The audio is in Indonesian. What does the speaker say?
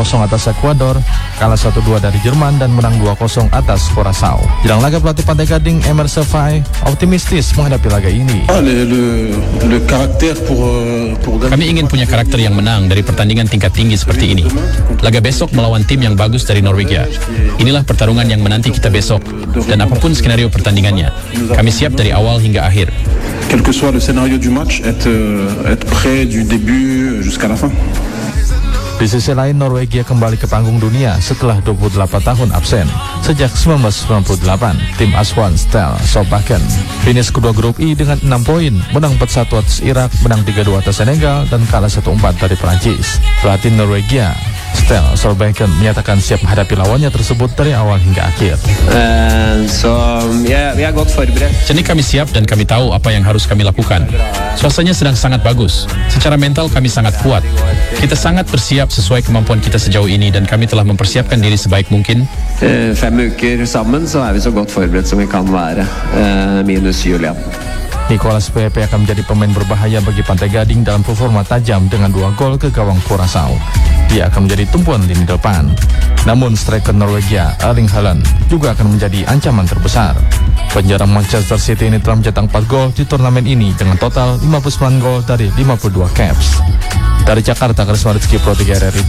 atas Ekuador, kalah 1-2 dari Jerman dan menang 2-0 atas Curaçao. Jelang laga pelatih Pantai Gading Emerse Faye optimistis menghadapi laga ini. Kami ingin punya karakter yang menang dari pertandingan tingkat tinggi seperti ini. Laga besok melawan tim yang bagus dari Norwegia. Inilah pertarungan yang menanti kita besok. Dan apapun skenario pertandingannya, kami siap dari awal hingga akhir. Quel que soit le scénario du match, être prêt du début jusqu'à la fin. Di sisi lain, Norwegia kembali ke panggung dunia setelah 28 tahun absen. Sejak 1998, tim asuhan Stell Solbakken finish kedua grup I dengan 6 poin, menang 4-1 atas Irak, menang 3-2 atas Senegal, dan kalah 1-4 dari Prancis. Pelatih Norwegia Stell Solbakken menyatakan siap menghadapi lawannya tersebut dari awal hingga akhir. Jadi kami siap dan kami tahu apa yang harus kami lakukan. Suasananya sedang sangat bagus. Secara mental kami sangat kuat. Kita sangat bersiap sesuai kemampuan kita sejauh ini dan kami telah mempersiapkan diri sebaik mungkin. 5 uker sammen så vi så godt forberedt som vi kan være. Minus Julian. Nicolas Pepe akan menjadi pemain berbahaya bagi Pantai Gading dalam performa tajam dengan 2 gol ke gawang Curaçao. Dia akan menjadi tumpuan lini depan. Namun striker Norwegia Erling Haaland juga akan menjadi ancaman terbesar. Penjarah Manchester City ini telah mencetak 4 gol di turnamen ini dengan total 59 gol dari 52 caps. Dari Jakarta, Karisma Rizky Pro 3 RRI.